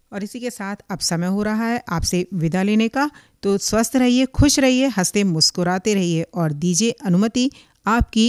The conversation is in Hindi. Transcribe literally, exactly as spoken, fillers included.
और इसी के साथ अब समय हो रहा है आपसे विदा लेने का। तो स्वस्थ रहिए, खुश रहिए, हंसते मुस्कुराते रहिए और दीजिए अनुमति आपकी